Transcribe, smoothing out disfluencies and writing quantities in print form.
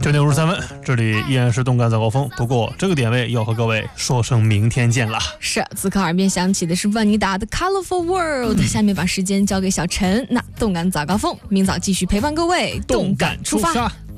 10点53分，这里依然是动感早高峰。不过这个点位要和各位说声明天见了。 是，此刻耳边响起的是万妮达的 Colorful World。下面把时间交给小陈，那动感早高峰，明早继续陪伴各位，动感出发。